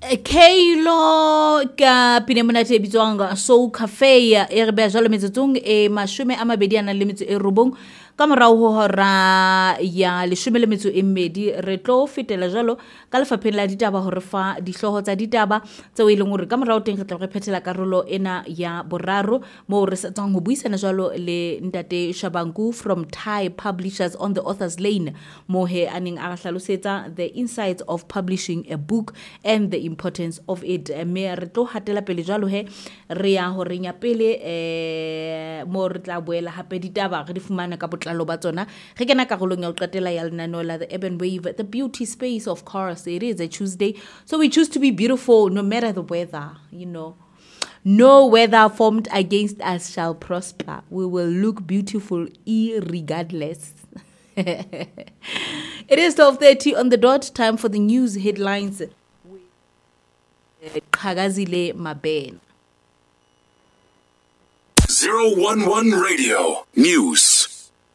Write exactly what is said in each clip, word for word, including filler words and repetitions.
Kailo ka pinemonate bitswang Soul Cafe e re bea jalo metsotsong e mashome a mabedi a nang le metso e robong ka morao ho hora ya leshome le metso e mmedi re tlo fetela jalo ka lefapheng la ditaba hore fa dihloho tsa ditaba tseo e leng hore ka morao teng re tla re phethela karolo ena ya boraro mo re sa tsang ho buisana jalo le ntate Shabangu from Thai Publishers on the Author's Lane mo he aning a hlalosetsa the insights of publishing a book and the importance of it. Me re tlo hatela pele jalo he re ya hore nya pele eh mo re tla boela hape ditaba re di fumana ka botlalo ba tsona re kena karolong ya ho qetela ya lenano la the Urban Wave, the beauty space. Of course it is a Tuesday, so we choose to be beautiful no matter the weather. You know, no weather formed against us shall prosper. We will look beautiful irregardless. It is twelve thirty on the dot. Time for the news headlines. Qhakazile Mabena. zero one one Radio News.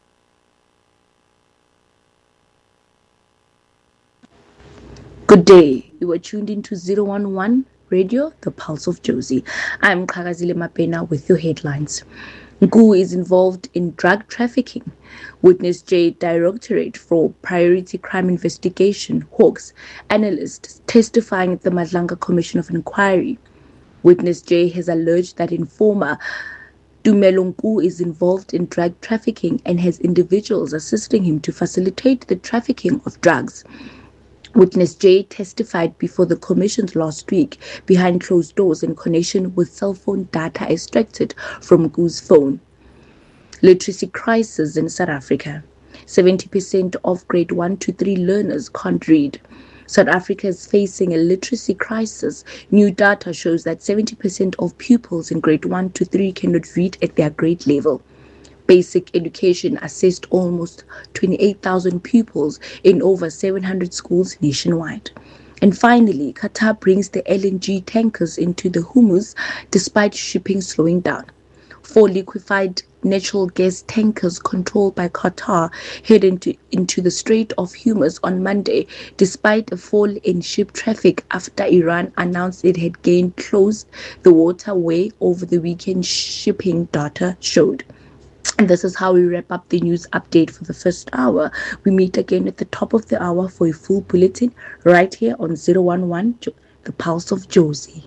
Good day. You are tuned into zero one one Radio, the Pulse of Jozi. I'm Qhakazile Mabena with your headlines. Nku is involved in drug trafficking. Witness J Directorate for Priority Crime Investigation, Hawks, analyst testifying at the Madlanga Commission of Inquiry. Witness J has alleged that informer Tumelo Nku is involved in drug trafficking and has individuals assisting him to facilitate the trafficking of drugs. Witness J testified before the commission last week behind closed doors in connection with cell phone data extracted from Nku's phone. Literacy crisis in South Africa. seventy percent of grade one to three learners can't read. South Africa is facing a literacy crisis. New data shows that seventy percent of pupils in grade one to three cannot read at their grade level. Basic education assessed almost twenty-eight thousand pupils in over seven hundred schools nationwide. And finally, Qatar brings the L N G tankers into the Hormuz despite shipping slowing down. Four liquefied natural gas tankers controlled by Qatar head into, into the Strait of Hormuz on Monday, despite a fall in ship traffic after Iran announced it had gained closed the waterway over the weekend, shipping data showed. And this is how we wrap up the news update for the first hour. We meet again at the top of the hour for a full bulletin right here on zero one one, the Pulse of Jozi.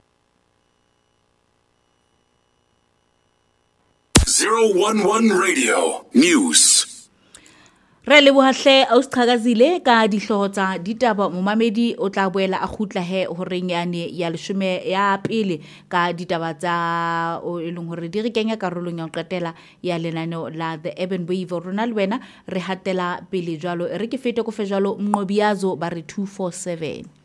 zero one one Radio News. Re le bohahle a usqhakazile ka dihloho tsa ditaba momamedi o tla boela a khutla he hore nyane ya leshome ya pele ka ditaba tsa o eleng hore di re kenya karolong ya ho qetela ya lenano la the Urban Wave. Rona le wena re hatela pele jwalo re ke fete go fe jwalo Mnqobiyazo ba re two four seven.